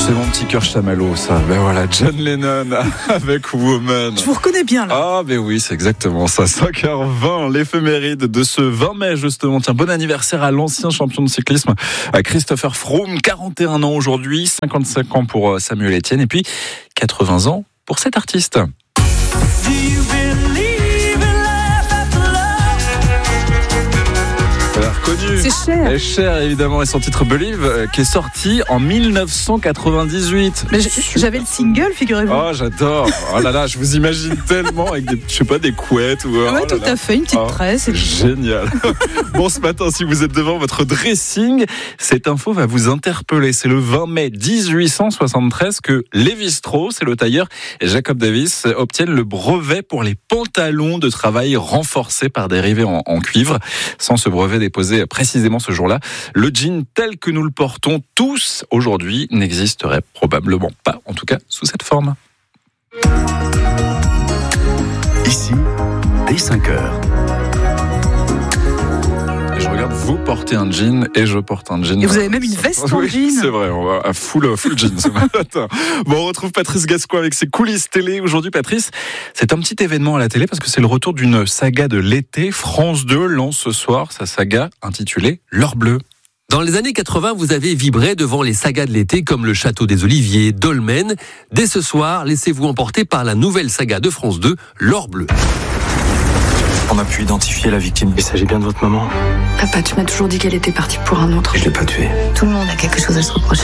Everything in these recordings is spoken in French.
C'est mon petit cœur chamallow, ça. Ben voilà, John Lennon avec Woman. Je vous reconnais bien, là. Ah, ben oui, c'est exactement ça. 5h20, l'éphéméride de ce 20 mai, justement. Tiens, bon anniversaire à l'ancien champion de cyclisme, à Christopher Froome. 41 ans aujourd'hui, 55 ans pour Samuel Etienne, et puis 80 ans pour cet artiste. Reconnu. C'est Cher. Et Cher, évidemment, et son titre Believe, qui est sorti en 1998. Mais j'avais le single, figurez-vous. Oh, j'adore. Oh là là, je vous imagine tellement avec des, je sais pas, des couettes ou. Ouais, tout à fait, une petite tresse. Génial. Bon, ce matin, si vous êtes devant votre dressing, cette info va vous interpeller. C'est le 20 mai 1873 que Lévi-Strauss et le tailleur Jacob Davis obtiennent le brevet pour les pantalons de travail renforcés par des rivets en cuivre. Sans ce brevet déposé précisément ce jour-là, le jean tel que nous le portons tous aujourd'hui n'existerait probablement pas, en tout cas sous cette forme. Ici, dès 5h. Et je regarde, vous portez un jean et je porte un jean. Et vous avez même une veste en oui, jean. C'est vrai, on va à full jean ce matin. Bon, on retrouve Patrice Gascoigne avec ses coulisses télé. Aujourd'hui, Patrice, c'est un petit événement à la télé parce que c'est le retour d'une saga de l'été. France 2 lance ce soir sa saga intitulée L'Or Bleu. Dans les années 80, vous avez vibré devant les sagas de l'été comme le Château des Oliviers, Dolmen. Dès ce soir, laissez-vous emporter par la nouvelle saga de France 2, L'Or Bleu. On a pu identifier la victime. Il s'agit bien de votre maman. Papa, tu m'as toujours dit qu'elle était partie pour un autre. Je l'ai pas tuée. Tout le monde a quelque chose à se reprocher.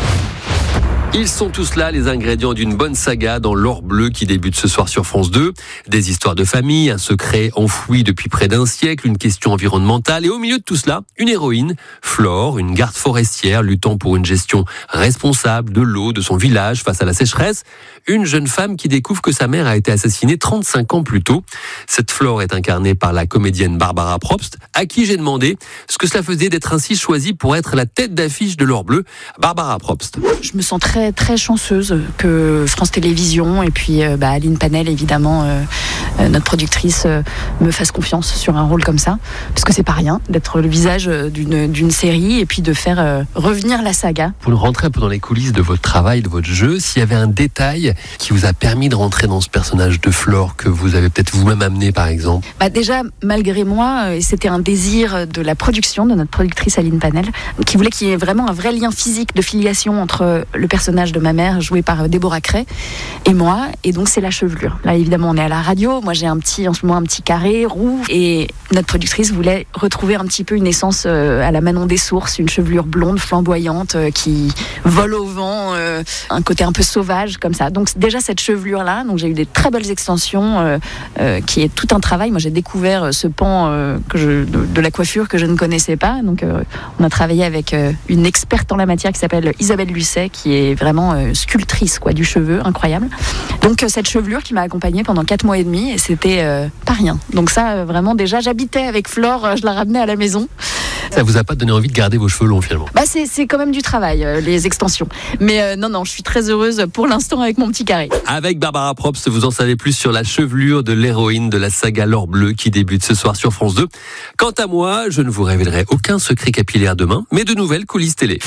Ils sont tous là, les ingrédients d'une bonne saga dans L'Or Bleu qui débute ce soir sur France 2. Des histoires de famille, un secret enfoui depuis près d'un siècle, une question environnementale et au milieu de tout cela, une héroïne, Flore, une garde forestière luttant pour une gestion responsable de l'eau de son village face à la sécheresse. Une jeune femme qui découvre que sa mère a été assassinée 35 ans plus tôt. Cette Flore est incarnée par la comédienne Barbara Probst, à qui j'ai demandé ce que cela faisait d'être ainsi choisie pour être la tête d'affiche de L'Or Bleu. Barbara Probst. Je me sens très chanceuse que France Télévisions et puis Aline Panel, évidemment, notre productrice, me fasse confiance sur un rôle comme ça. Parce que c'est pas rien d'être le visage d'une série et puis de faire revenir la saga. Pour nous rentrer un peu dans les coulisses de votre travail, de votre jeu, s'il y avait un détail qui vous a permis de rentrer dans ce personnage de Flore que vous avez peut-être vous-même amené, par exemple. Déjà, malgré moi, c'était un désir de la production, de notre productrice Aline Panel, qui voulait qu'il y ait vraiment un vrai lien physique de filiation entre le personnage de ma mère, joué par Déborah Cray, et moi. Et donc, c'est la chevelure. Là, évidemment, on est à la radio. Moi, j'ai en ce moment un petit carré roux. Et notre productrice voulait retrouver un petit peu une essence à la Manon des Sources, une chevelure blonde, flamboyante, qui vole au vent, un côté un peu sauvage, comme ça. Donc, déjà, cette chevelure-là, donc j'ai eu des très belles extensions, qui est tout un travail. Moi, j'ai découvert ce pan de la coiffure que je ne connaissais pas. Donc, on a travaillé avec une experte en la matière qui s'appelle Isabelle Lucet, qui est vraiment sculptrice du cheveu, incroyable. Donc cette chevelure qui m'a accompagnée pendant 4 mois et demi et c'était pas rien. Donc ça, vraiment, déjà, j'habitais avec Flore, je la ramenais à la maison. Ça vous a pas donné envie de garder vos cheveux longs finalement? C'est quand même du travail, les extensions. Mais non, je suis très heureuse pour l'instant avec mon petit carré. Avec Barbara Probst, vous en savez plus sur la chevelure de l'héroïne de la saga L'Or Bleu qui débute ce soir sur France 2. Quant à moi, je ne vous révélerai aucun secret capillaire demain, mais de nouvelles coulisses télé.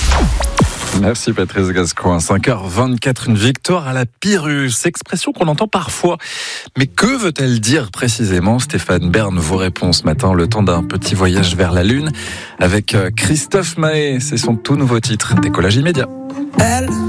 Merci Patrice Gascoigne. 5h24, une victoire à la Pyrrhus. Expression qu'on entend parfois. Mais que veut-elle dire précisément? Stéphane Bern vous répond ce matin, le temps d'un petit voyage vers la Lune avec Christophe Maé. C'est son tout nouveau titre, Décollage immédiat.